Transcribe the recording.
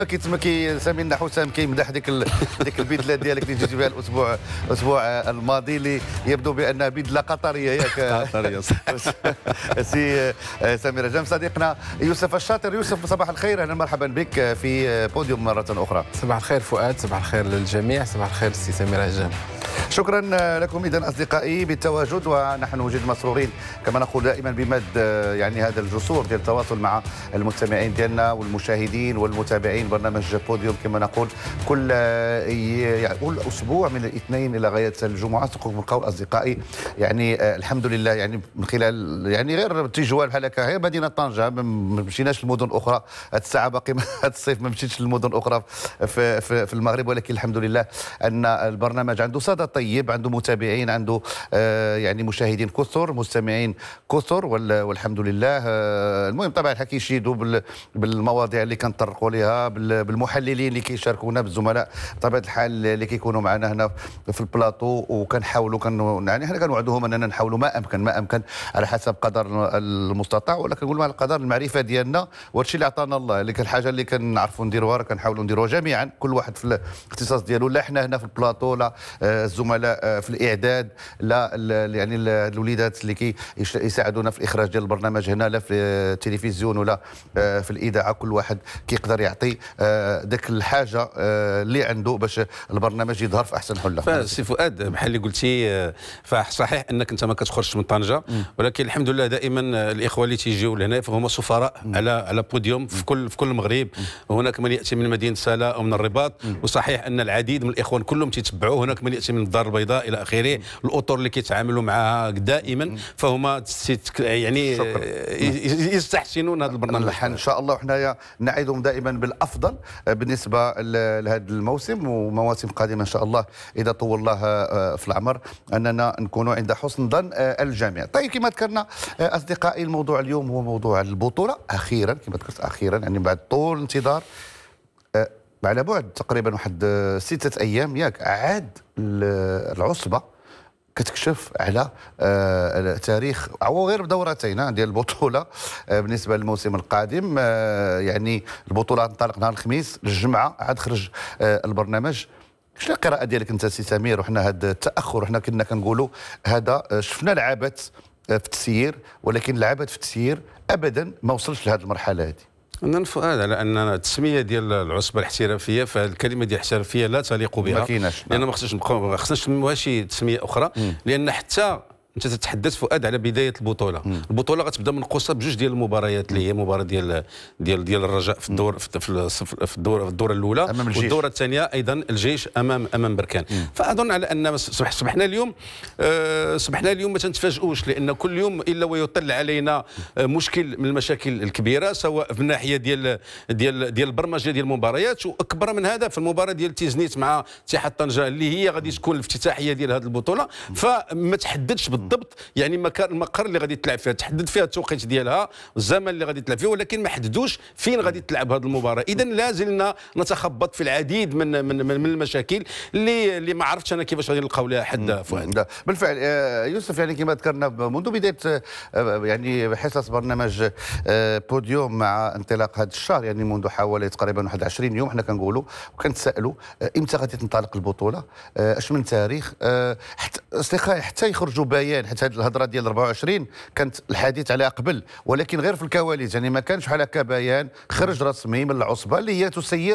كيتما سامي لنا حسام كيمدح ديك البدله ديالك اللي جيتي بها الاسبوع الماضي اللي يبدو بانها بدله قطريه ياك قطريه سي سمير جام. صديقنا يوسف الشاطر. يوسف صباح الخير، اهلا مرحبا بك في بوديوم مره اخرى. صباح الخير فؤاد، صباح الخير للجميع، صباح الخير سي سمير جام. شكرا لكم اذا اصدقائي بالتواجد، ونحن جد مسرورين كما نقول دائما بمد يعني هذا الجسور ديال التواصل مع المستمعين ديالنا والمشاهدين والمتابعين برنامج بوديوم كما نقول كل اسبوع من الاثنين الى غايه الجمعه. نقول اصدقائي يعني الحمد لله يعني من خلال يعني غير تجوال بحال هكا غير مدينه طنجه، ما مشيناش لمدن اخرى هذه الساعه باقي هذا الصيف ما مشيتش لمدن اخرى في المغرب، ولكن الحمد لله ان البرنامج عنده صدى طيب، عنده متابعين، عنده يعني مشاهدين كثر، مستمعين كثر والحمد لله. المهم طبعا حكيشيدوا بالمواضيع اللي كنطرقوا لها، بالمحللين اللي كيشاركونا، بالزملاء بطبيعه الحال اللي كيكونوا معنا هنا في البلاطو، وكنحاولوا يعني حنا كنوعدوهم اننا نحاولوا ما امكن على حسب قدر المستطاع، ولا كنقول مع القدر المعرفه ديالنا والشيء اللي عطانا الله، اللي الحاجه اللي كنعرفوا نديروها راه كنحاولوا نديروها جميعا، كل واحد في الاختصاص ديالو، لا حنا هنا في البلاطو، لا الزملاء في الاعداد، لا يعني الوليدات اللي يساعدونا في الاخراج ديال البرنامج هنا، لا في التلفزيون ولا في الاذاعه. كل واحد كيقدر يعطي ذاك الحاجه اللي عنده باش البرنامج يظهر في احسن حله. فسي فؤاد بحال اللي قلتي، فصحيح انك انت ما كتخرجش من طنجه، ولكن الحمد لله دائما الاخوه اللي تيجيو لهنا فهم سفراء على بوديوم في كل المغرب. هناك من ياتي من مدينه سلا او من الرباط، وصحيح ان العديد من الاخوان كلهم تيتبعوه. هناك من ياتي من الدار البيضاء الى اخره، الاطر اللي كيتعاملوا معها دائما فهم يعني يستحسنون هذا البرنامج ان شاء الله. وحنايا نعدهم دائما بالافضل بالنسبه لهذا الموسم ومواسم قادمه ان شاء الله اذا طول الله في العمر، اننا نكونوا عند حسن ظن الجميع. طيب كما ذكرنا اصدقائي، الموضوع اليوم هو موضوع البطوله. اخيرا كما ذكرت اخيرا يعني بعد طول انتظار، على بعد تقريبا واحد 6 ايام ياك عاد العصبه كتكشف على تاريخ او غير دورتين ديال البطوله بالنسبه للموسم القادم. يعني البطوله تنطلق نهار الخميس، الجمعه عاد خرج البرنامج. شنو القراءه ديالك انت سي سمير؟ وحنا هذا التاخر وحنا كنا كنقولوا هذا شفنا لعبات في التسيير، ولكن لعبات في التسيير ابدا ما وصلش لهذه المرحله هذه. ننفذ على ان التسميه ديال العصبه الاحترافيه، فالكلمه ديال الاحترافيه لا تليق بها، ما كايناش، لان ما خصناش نسموها شي تسميه اخرى. لان حتى انت تتحدث فؤاد على بدايه البطوله. البطوله غتبدا منقوصه بجوج ديال المباريات، اللي هي مباراه ديال الرجاء في الدوره الاولى، والدوره الثانيه ايضا الجيش امام بركان. فاظن على ان صبحنا اليوم ما تنتفاجئوش، لان كل يوم الا ويطل علينا مشكل من المشاكل الكبيره، سواء في الناحيه ديال البرمجه ديال المباريات، واكبر من هذا في المباراه ديال تيزنيت مع اتحاد طنجه اللي هي غادي تكون الافتتاحيه ديال هذه البطوله. فما تحددش بالضبط يعني المقر اللي غادي تلعب فيها، تحدد فيها التوقيت ديالها والزمن اللي غادي تلعب فيه، ولكن ما حددوش فين غادي تلعب هذه المباراه. اذا لا زلنا نتخبط في العديد من المشاكل اللي ما عرفتش انا كيفاش غادي نلقاو لها حد فؤاد. بالفعل يوسف، يعني كما ذكرنا منذ بدايه يعني حصص برنامج بوديوم مع انطلاق هذا الشهر، يعني منذ حوالي تقريبا 21 يوم حنا كنقولوا وكنتسائلوا امتى غادي تنطلق البطوله، اش من تاريخ، حتى يخرجوا بيان. حتى هذه الهضره ديال 24 كانت الحديث عليها قبل، ولكن غير في الكواليس، يعني ما كانش بحال هكا بيان خرج رسمي من العصبه اللي هي تسير